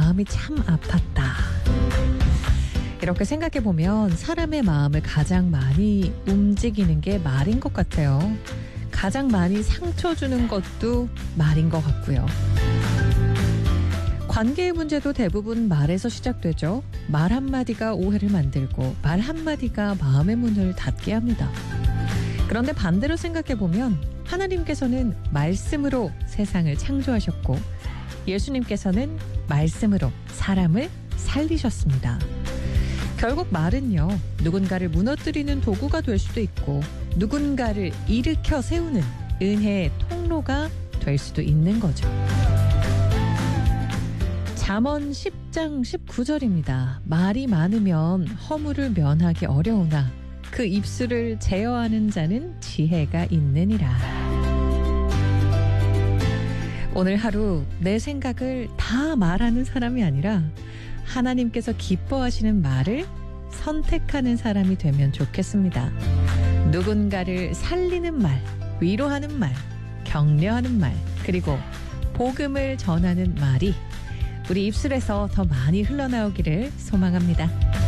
마음이 참 아팠다. 이렇게 생각해보면 사람의 마음을 가장 많이 움직이는 게 말인 것 같아요. 가장 많이 상처 주는 것도 말인 것 같고요. 관계의 문제도 대부분 말에서 시작되죠. 말 한마디가 오해를 만들고 말 한마디가 마음의 문을 닫게 합니다. 그런데 반대로 생각해보면 하나님께서는 말씀으로 세상을 창조하셨고 예수님께서는 말씀으로 사람을 살리셨습니다. 결국 말은요, 누군가를 무너뜨리는 도구가 될 수도 있고 누군가를 일으켜 세우는 은혜의 통로가 될 수도 있는 거죠. 잠언 10장 19절입니다. 말이 많으면 허물을 면하기 어려우나 그 입술을 제어하는 자는 지혜가 있느니라. 오늘 하루 내 생각을 다 말하는 사람이 아니라 하나님께서 기뻐하시는 말을 선택하는 사람이 되면 좋겠습니다. 누군가를 살리는 말, 위로하는 말, 격려하는 말, 그리고 복음을 전하는 말이 우리 입술에서 더 많이 흘러나오기를 소망합니다.